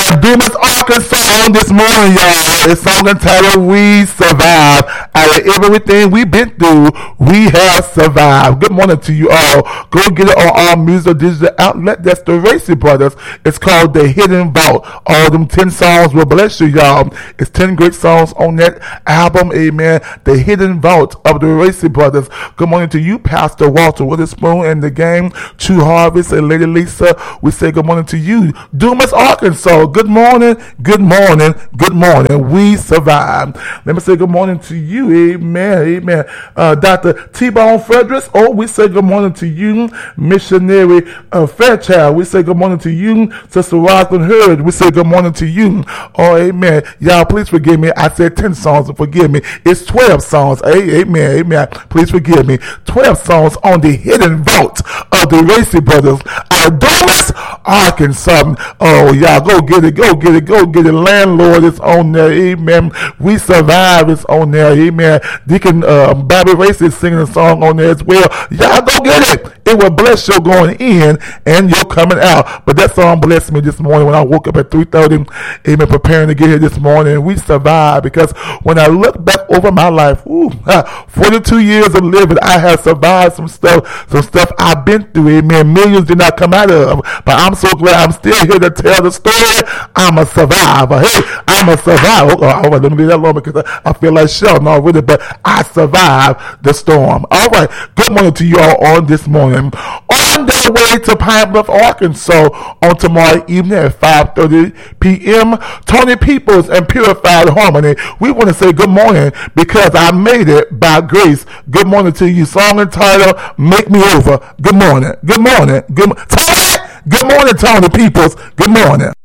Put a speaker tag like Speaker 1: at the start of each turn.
Speaker 1: Dumas, Arkansas on this morning, y'all. It's song entitled We Survive. Out of everything we've been through, we have survived. Good morning to you all. Go get it on all music digital outlet. That's the Racy Brothers. It's called The Hidden Vault. All them 10 songs will bless you, y'all. It's 10 great songs on that album, amen. The Hidden Vault of the Racy Brothers. Good morning to you, Pastor Walter Witherspoon and the gang, True Harvest and Lady Lisa. We say good morning to you, Dumas, Arkansas. Good morning, good morning, good morning. We survived. Let me say good morning to you, amen, amen. Dr. T-Bone Fredericks. Oh, we say good morning to you, Missionary Fairchild. We say good morning to you, Sister Roslyn Hurd. We say good morning to you. Oh, amen. Y'all, please forgive me. I said 10 songs, forgive me. It's 12 songs. Amen, amen. Please forgive me. 12 songs on the Hidden Vault of the Racy Brothers. Dumas, Arkansas. Oh, y'all, go get it, go get it, go get it. Landlord is on there, amen. We Survive is on there, amen. Deacon Bobby Racy is singing a song on there as well. Y'all go get it. It will bless your going in and your coming out. But that song blessed me this morning when I woke up at 3:30, amen, preparing to get here this morning. We survived because when I look back over my life, 42 years of living, I have survived some stuff I've been through, amen. Millions did not come out of, but I'm so glad I'm still here to tell the story. I'm a survivor. Hey, I'm a survivor. All right, let me leave that alone because I feel like shouting already, but I survived the storm. All right, good morning to you all on this morning. On their way to Pine Bluff, Arkansas on tomorrow evening at 5:30 p.m., Tony Peoples and Purified Harmony. We want to say good morning because I made it by grace. Good morning to you. Song entitled Make Me Over. Good morning. Good morning. Good morning, Tony Peoples. Good morning.